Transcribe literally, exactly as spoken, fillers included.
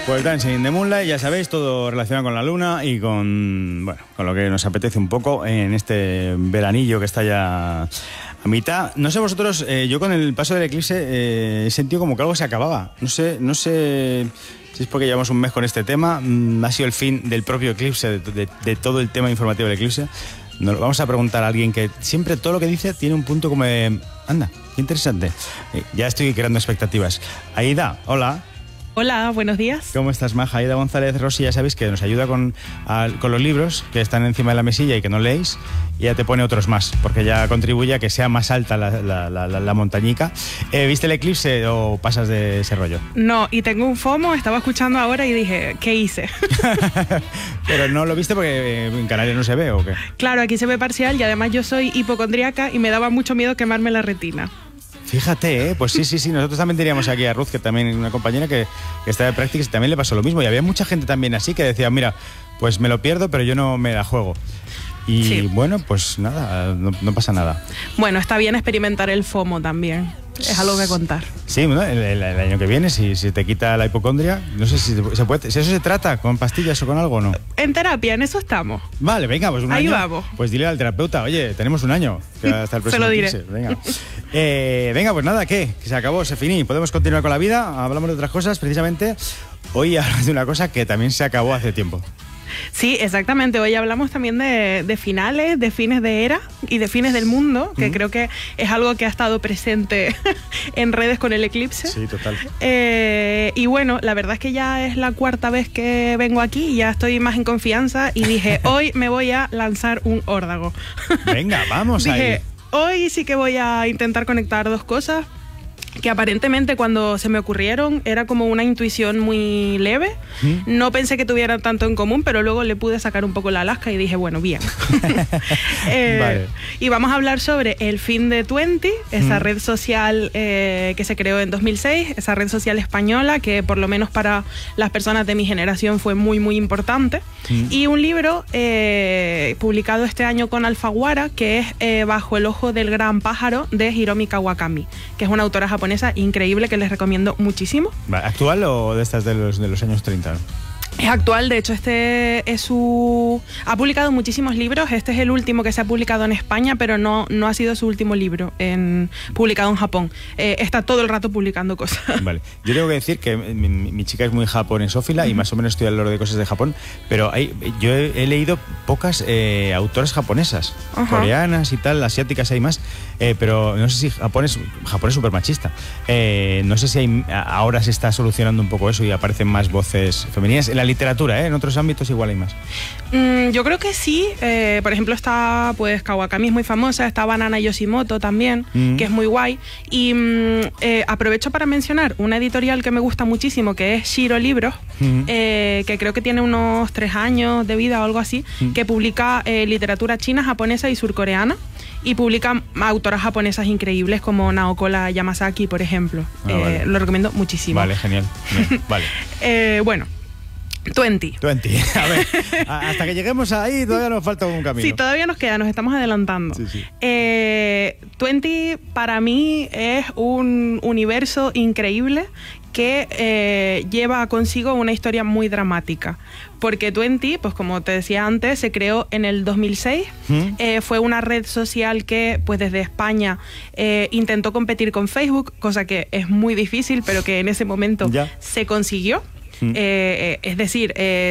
Pues Dancing in the Moonlight, ya sabéis, todo relacionado con la luna y con, bueno, con lo que nos apetece un poco en este veranillo que está ya a mitad. No sé vosotros, eh, yo con el paso del eclipse eh, he sentido como que algo se acababa. No sé, no sé si es porque llevamos un mes con este tema. Mm, ha sido el fin del propio eclipse, de, de, de todo el tema informativo del eclipse. Nos vamos a preguntar a alguien que siempre todo lo que dice tiene un punto como de... Anda, qué interesante. Eh, ya estoy creando expectativas. Aida, hola. Hola, buenos días. ¿Cómo estás, Maja? Aida González Rossi, ya sabéis que nos ayuda con, a, con los libros que están encima de la mesilla y que no leéis, y ya te pone otros más, porque ya contribuye a que sea más alta la, la, la, la, la montañica. Eh, ¿Viste el eclipse o pasas de ese rollo? No, y tengo un FOMO, estaba escuchando ahora y dije, ¿qué hice? Pero no lo viste porque en Canarias no se ve, ¿o qué? Claro, aquí se ve parcial y además yo soy hipocondríaca y me daba mucho miedo quemarme la retina. Fíjate, ¿eh? Pues sí, sí, sí. Nosotros también teníamos aquí a Ruth, que también es una compañera que, que está de prácticas y también le pasó lo mismo. Y había mucha gente también así que decía, mira, pues me lo pierdo, pero yo no me la juego. Y sí. Bueno, pues nada, no, no pasa nada. Bueno, está bien experimentar el FOMO también. Es algo que contar. Sí, ¿no? el, el, el año que viene, si, si te quita la hipocondria, no sé si se puede, si eso se trata, con pastillas o con algo o no. En terapia, en eso estamos. Vale, venga, pues un Ahí año. vamos. Pues dile al terapeuta, oye, tenemos un año. Que hasta el se lo diré. quince, venga. Eh, venga, pues nada, ¿qué? Que se acabó, se finí. Podemos continuar con la vida, hablamos de otras cosas, precisamente. Hoy hablamos de una cosa que también se acabó hace tiempo. Sí, exactamente. Hoy hablamos también de, de finales, de fines de era y de fines del mundo, que uh-huh. creo que es algo que ha estado presente en redes con el eclipse. Sí, total. Eh, y bueno, la verdad es que ya es la cuarta vez que vengo aquí y ya estoy más en confianza y dije, hoy me voy a lanzar un órdago. Venga, vamos dije, ahí. Hoy sí que voy a intentar conectar dos cosas que aparentemente cuando se me ocurrieron era como una intuición muy leve. ¿Mm? No pensé que tuvieran tanto en común, pero luego le pude sacar un poco la lasca y dije, bueno, bien. eh, vale. Y vamos a hablar sobre el fin de Twenty, esa ¿Mm? red social eh, que se creó en dos mil seis, esa red social española que por lo menos para las personas de mi generación fue muy, muy importante. ¿Mm? Y un libro eh, publicado este año con Alfaguara, que es eh, Bajo el ojo del gran pájaro, de Hiromi Kawakami, que es una autora japonesa increíble que les recomiendo muchísimo. ¿Actual o de estas de los, de los años treinta? Es actual, de hecho este es su... ha publicado muchísimos libros, este es el último que se ha publicado en España, pero no, no ha sido su último libro en, publicado en Japón. Eh, está todo el rato publicando cosas. Vale, yo tengo que decir que mi, mi chica es muy japonesófila uh-huh. y más o menos estudia lo de cosas de Japón, pero hay, yo he, he leído pocas eh, autoras japonesas, uh-huh. coreanas y tal, asiáticas hay más, eh, pero no sé si Japón es, Japón es súper machista. Eh, no sé si hay, ahora se está solucionando un poco eso y aparecen más voces femeninas. En la literatura, ¿eh? En otros ámbitos igual hay más. Mm, yo creo que sí. Eh, por ejemplo, está, pues, Kawakami es muy famosa, está Banana Yoshimoto también, mm. que es muy guay. Y mm, eh, aprovecho para mencionar una editorial que me gusta muchísimo, que es Shiro Libros, mm. eh, que creo que tiene unos tres años de vida o algo así, mm. que publica eh, literatura china, japonesa y surcoreana. Y publica autoras japonesas increíbles como Naoko Yamasaki, por ejemplo. Ah, eh, vale. Lo recomiendo muchísimo. Vale, genial. Bien, vale. eh, bueno. Twenty. Twenty. A ver, hasta que lleguemos ahí todavía nos falta un camino. Sí, todavía nos queda, nos estamos adelantando. Sí, sí. Eh, Twenty para mí es un universo increíble que eh, lleva consigo una historia muy dramática. Porque Twenty, pues como te decía antes, se creó en el dos mil seis. ¿Mm? Eh, fue una red social que, pues desde España, eh, intentó competir con Facebook, cosa que es muy difícil, pero que en ese momento ya se consiguió. Mm. Eh, es decir, eh,